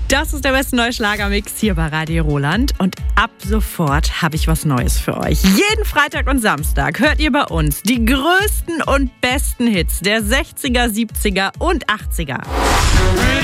Das ist der beste neue Schlagermix hier bei Radio Roland. Und ab sofort habe ich was Neues für euch. Jeden Freitag und Samstag hört ihr bei uns die größten und besten Hits der 60er, 70er und 80er.